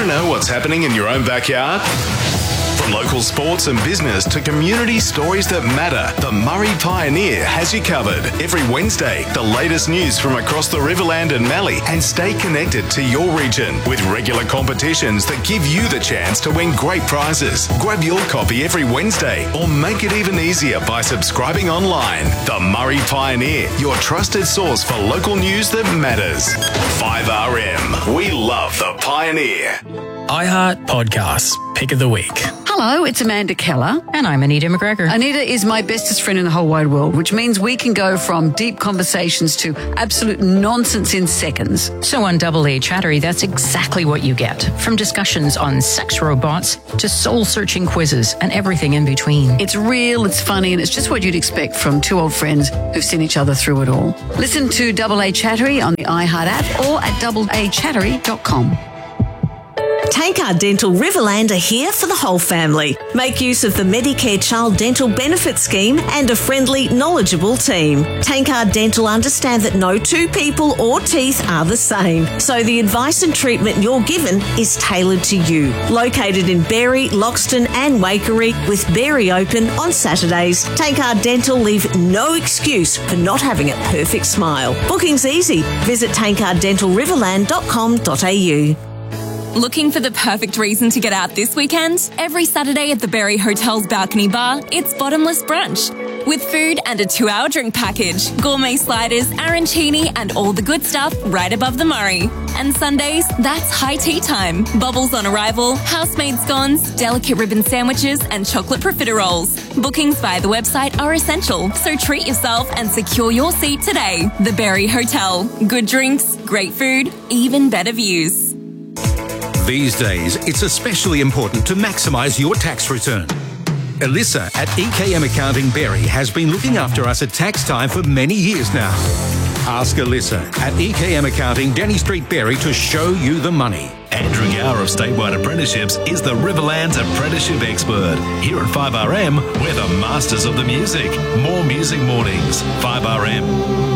to know what's happening in your own backyard? From local sports and business to community stories that matter, the Murray Pioneer has you covered. Every Wednesday, the latest news from across the Riverland and Mallee, and stay connected to your region with regular competitions that give you the chance to win great prizes. Grab your copy every Wednesday or make it even easier by subscribing online. The Murray Pioneer, your trusted source for local news that matters. 5RM, we love the Pioneer. iHeart Podcasts, Pick of the Week. Hello, it's Amanda Keller. And I'm Anita McGregor. Anita is my bestest friend in the whole wide world, which means we can go from deep conversations to absolute nonsense in seconds. So on Double A Chattery, that's exactly what you get. From discussions on sex robots to soul-searching quizzes and everything in between. It's real, it's funny, and it's just what you'd expect from two old friends who've seen each other through it all. Listen to Double A Chattery on the iHeart app or at doubleachattery.com. Tankard Dental Riverland are here for the whole family. Make use of the Medicare Child Dental Benefit Scheme and a friendly, knowledgeable team. Tankard Dental understand that no two people or teeth are the same, so the advice and treatment you're given is tailored to you. Located in Berry, Loxton and Waikerie, with Berry open on Saturdays, Tankard Dental leave no excuse for not having a perfect smile. Booking's easy. Visit tankarddentalriverland.com.au. Looking for the perfect reason to get out this weekend? Every Saturday at the Berry Hotel's Balcony Bar, it's bottomless brunch. With food and a 2-hour drink package, gourmet sliders, arancini and all the good stuff right above the Murray. And Sundays, that's high tea time. Bubbles on arrival, house-made scones, delicate ribbon sandwiches and chocolate profiteroles. Bookings via the website are essential, so treat yourself and secure your seat today. The Berry Hotel. Good drinks, great food, even better views. These days, it's especially important to maximise your tax return. Alyssa at EKM Accounting Berry has been looking after us at tax time for many years now. Ask Alyssa at EKM Accounting, Denny Street, Berry to show you the money. Andrew Gower of Statewide Apprenticeships is the Riverland's apprenticeship expert. Here at 5RM, we're the masters of the music. More music mornings. 5RM.